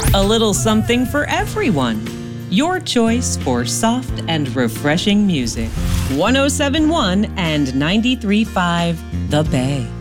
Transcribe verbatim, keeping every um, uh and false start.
A little something for everyone. Your choice for soft and refreshing music. one oh seven point one and ninety-three point five The Bay.